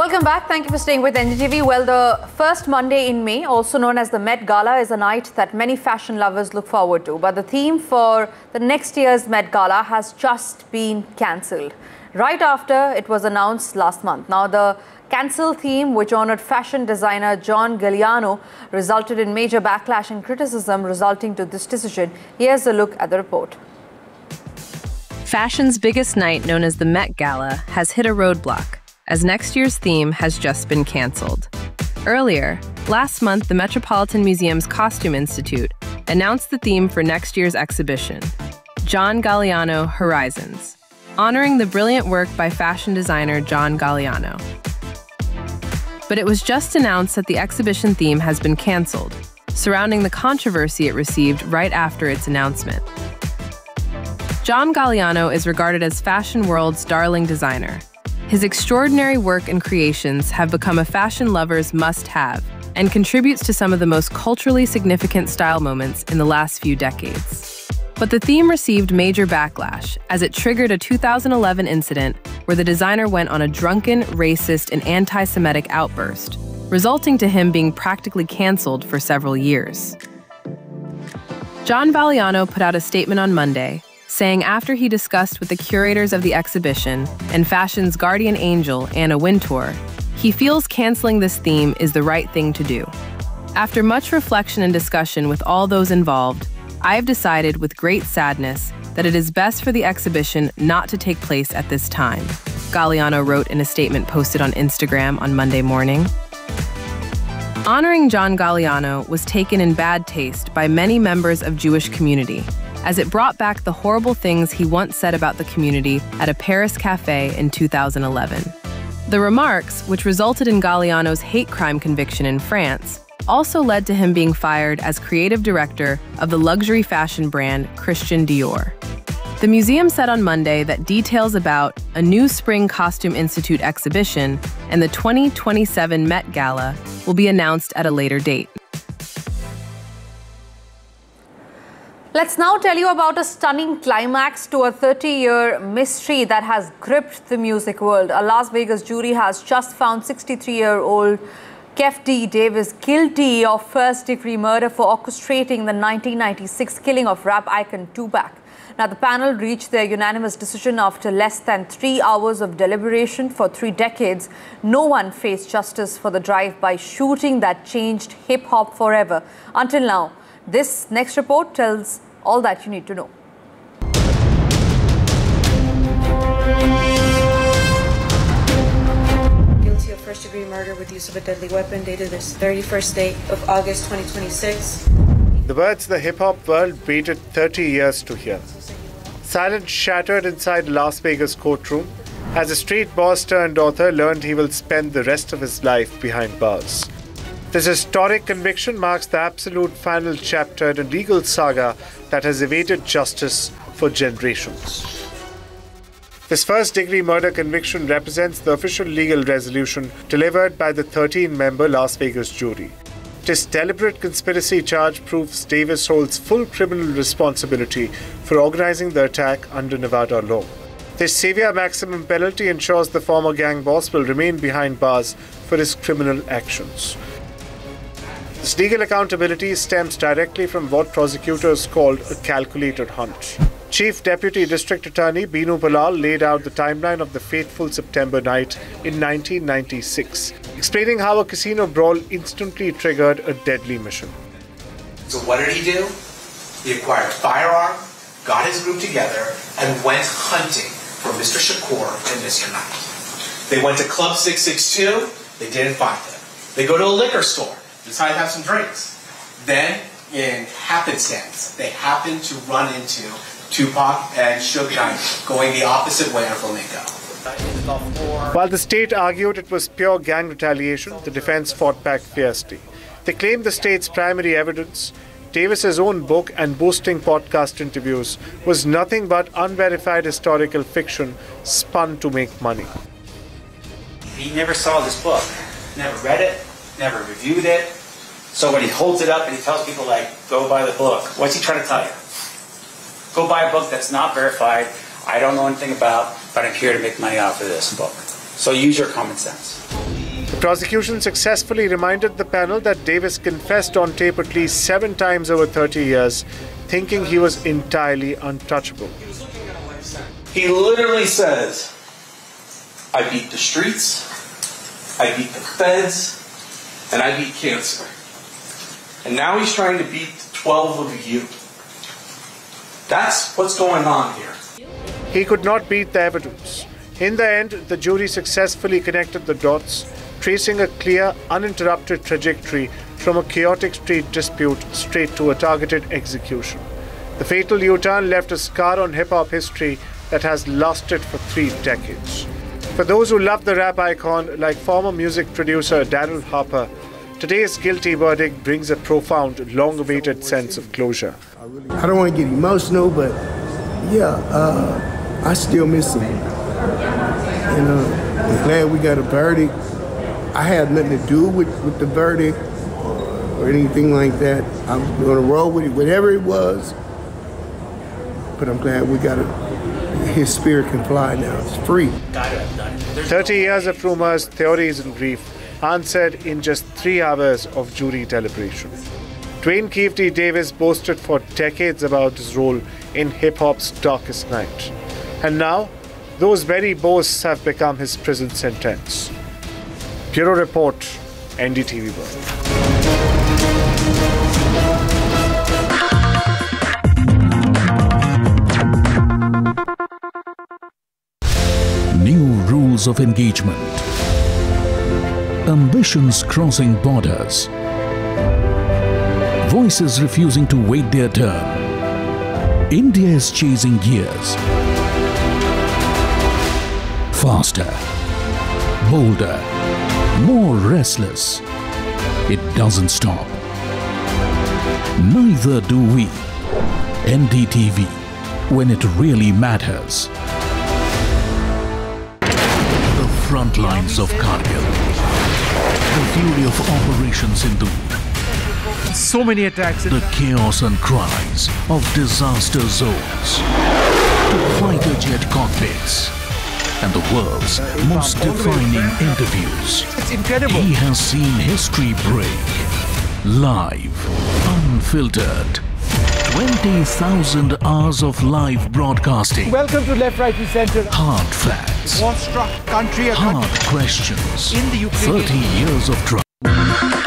Welcome back. Thank you for staying with NDTV. Well, the first Monday in May, also known as the Met Gala, is a night that many fashion lovers look forward to. But the theme for the next year's Met Gala has just been cancelled right after it was announced last month. Now, the cancelled theme, which honored fashion designer John Galliano, resulted in major backlash and criticism resulting to this decision. Here's a look at the report. Fashion's biggest night, known as the Met Gala, has hit a roadblock, as next year's theme has just been cancelled. Earlier, last month, the Metropolitan Museum's Costume Institute announced the theme for next year's exhibition, John Galliano Horizons, honoring the brilliant work by fashion designer John Galliano. But it was just announced that the exhibition theme has been cancelled, surrounding the controversy it received right after its announcement. John Galliano is regarded as fashion world's darling designer. His extraordinary work and creations have become a fashion lover's must-have and contributes to some of the most culturally significant style moments in the last few decades. But the theme received major backlash as it triggered a 2011 incident where the designer went on a drunken, racist, and anti-Semitic outburst, resulting to him being practically canceled for several years. John Galliano put out a statement on Monday, saying after he discussed with the curators of the exhibition and fashion's guardian angel, Anna Wintour, he feels canceling this theme is the right thing to do. After much reflection and discussion with all those involved, I have decided with great sadness that it is best for the exhibition not to take place at this time, Galliano wrote in a statement posted on Instagram on Monday morning. Honoring John Galliano was taken in bad taste by many members of Jewish community, as it brought back the horrible things he once said about the community at a Paris cafe in 2011. The remarks, which resulted in Galliano's hate crime conviction in France, also led to him being fired as creative director of the luxury fashion brand Christian Dior. The museum said on Monday that details about a new Spring Costume Institute exhibition and the 2027 Met Gala will be announced at a later date. Let's now tell you about a stunning climax to a 30-year mystery that has gripped the music world. A Las Vegas jury has just found 63-year-old Kef D. Davis guilty of first-degree murder for orchestrating the 1996 killing of rap icon Tupac. Now, the panel reached their unanimous decision after less than 3 hours of deliberation. For 3 decades, no one faced justice for the drive-by shooting that changed hip-hop forever. Until now, this next report tells all that you need to know. Guilty of first-degree murder with use of a deadly weapon, dated this 31st day of August 2026. The words the hip-hop world waited 30 years to hear. Silence shattered inside a Las Vegas courtroom as a street boss turned author learned he will spend the rest of his life behind bars. This historic conviction marks the absolute final chapter in a legal saga that has evaded justice for generations. This first-degree murder conviction represents the official legal resolution delivered by the 13-member Las Vegas jury. This deliberate conspiracy charge proves Davis holds full criminal responsibility for organizing the attack under Nevada law. This severe maximum penalty ensures the former gang boss will remain behind bars for his criminal actions. This legal accountability stems directly from what prosecutors called a calculated hunch. Chief Deputy District Attorney Binu Palal laid out the timeline of the fateful September night in 1996, explaining how a casino brawl instantly triggered a deadly mission. So what did he do? He acquired a firearm, got his group together, and went hunting for Mr. Shakur and Mr. Knight. They went to Club 662, they didn't find them. They go to a liquor store, decide to have some drinks. Then, in happenstance, they happen to run into Tupac and Suge Knight going the opposite way on Flamenco. While the state argued it was pure gang retaliation, the defense fought back fiercely. They claimed the state's primary evidence, Davis's own book and boasting podcast interviews, was nothing but unverified historical fiction spun to make money. He never saw this book, never read it, never reviewed it. So when he holds it up and he tells people, like, go buy the book, what's he trying to tell you? Go buy a book that's not verified, I don't know anything about, but I'm here to make money off of this book. So use your common sense. The prosecution successfully reminded the panel that Davis confessed on tape at least 7 times over 30 years, thinking he was entirely untouchable. He literally says, I beat the streets, I beat the feds, and I beat cancer. And now he's trying to beat 12 of you. That's what's going on here. He could not beat the evidence. In the end, the jury successfully connected the dots, tracing a clear, uninterrupted trajectory from a chaotic street dispute straight to a targeted execution. The fatal U-turn left a scar on hip-hop history that has lasted for 3 decades. For those who love the rap icon, like former music producer Daryl Harper, today's guilty verdict brings a profound, long-awaited sense of closure. I don't want to get emotional, but yeah, I still miss him. And I'm glad we got a verdict. I had nothing to do with the verdict or anything like that. I'm going to roll with it, whatever it was. But I'm glad we got his spirit can fly now. It's free. 30 years of rumors, theories, and grief answered in just 3 hours of jury deliberation. Dwayne Keefe D. Davis boasted for decades about his role in hip-hop's darkest night. And now, those very boasts have become his prison sentence. Bureau Report, NDTV World. New rules of engagement. Ambitions crossing borders. Voices refusing to wait their turn. India is chasing gears. Faster, bolder, more restless. It doesn't stop. Neither do we. NDTV, when it really matters. The front lines of Kargil. The fury of Operation Sindoor. So many attacks. The chaos and cries of disaster zones. To fighter jet cockpits. And the world's most defining interviews. It's incredible. He has seen history break. Live, unfiltered. 20,000 hours of live broadcasting. Welcome to Left, Right and Center. Hard facts. War-struck country. Hard questions. In the Ukraine. 30 years of trust.